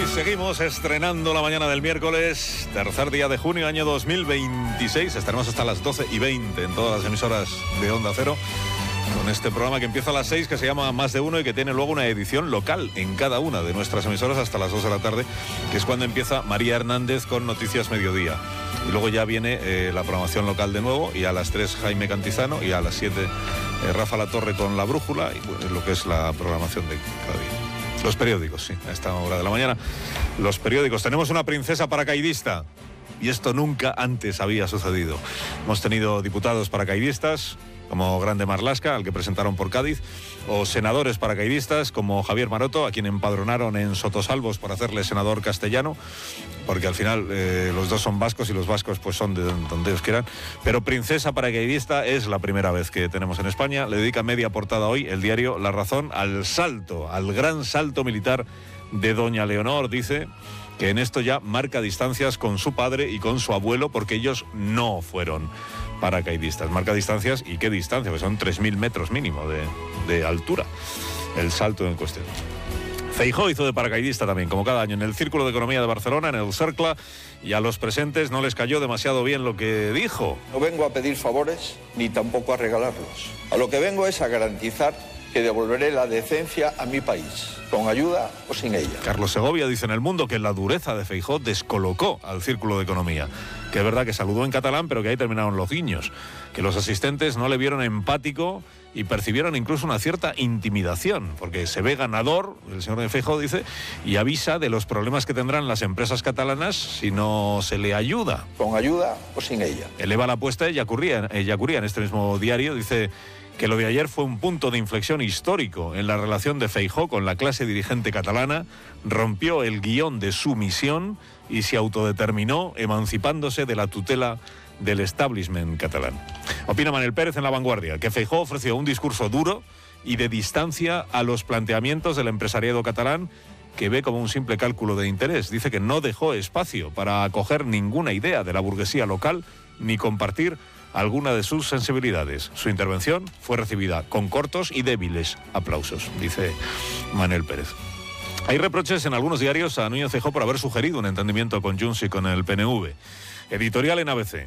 seguimos estrenando la mañana del miércoles, tercer día de junio, año 2026. Estaremos hasta las 12:20 en todas las emisoras de Onda Cero, con este programa que empieza a las 6, que se llama Más de Uno y que tiene luego una edición local en cada una de nuestras emisoras hasta las 2 de la tarde, que es cuando empieza María Hernández con Noticias Mediodía. Y luego ya viene la programación local de nuevo, y a las 3 Jaime Cantizano, y a las 7 Rafa Latorre con La Brújula, y bueno, lo que es la programación de cada día. Los periódicos, sí, a esta hora de la mañana. Los periódicos. Tenemos una princesa paracaidista, y esto nunca antes había sucedido. Hemos tenido diputados paracaidistas, como Grande Marlaska, al que presentaron por Cádiz, o senadores paracaidistas, como Javier Maroto, a quien empadronaron en Sotosalvos para hacerle senador castellano, porque al final los dos son vascos y los vascos pues son de donde ellos quieran. Pero princesa paracaidista es la primera vez que tenemos en España. Le dedica media portada hoy el diario La Razón al salto, al gran salto militar de doña Leonor. Dice que en esto ya marca distancias con su padre y con su abuelo, porque ellos no fueron paracaidistas. Marca distancias, ¿y qué distancia? Pues son 3.000 metros mínimo de altura el salto en cuestión. Feijóo hizo de paracaidista también, como cada año, en el Círculo de Economía de Barcelona, en el Cercle, y a los presentes no les cayó demasiado bien lo que dijo. No vengo a pedir favores ni tampoco a regalarlos. A lo que vengo es a garantizar que devolveré la decencia a mi país, con ayuda o sin ella. Carlos Segovia dice en El Mundo que la dureza de Feijóo descolocó al Círculo de Economía, que es verdad que saludó en catalán, pero que ahí terminaron los guiños, que los asistentes no le vieron empático y percibieron incluso una cierta intimidación, porque se ve ganador, el señor de Feijóo dice, y avisa de los problemas que tendrán las empresas catalanas si no se le ayuda. Con ayuda o sin ella. Eleva la apuesta Ellacuría en este mismo diario, dice que lo de ayer fue un punto de inflexión histórico en la relación de Feijóo con la clase dirigente catalana, rompió el guión de su misión y se autodeterminó, emancipándose de la tutela del establishment catalán. Opina Manel Pérez en La Vanguardia que Feijóo ofreció un discurso duro y de distancia a los planteamientos del empresariado catalán, que ve como un simple cálculo de interés. Dice que no dejó espacio para acoger ninguna idea de la burguesía local ni compartir alguna de sus sensibilidades. Su intervención fue recibida con cortos y débiles aplausos, dice Manel Pérez. Hay reproches en algunos diarios a Núñez Feijóo por haber sugerido un entendimiento con Junts y con el PNV. Editorial en ABC.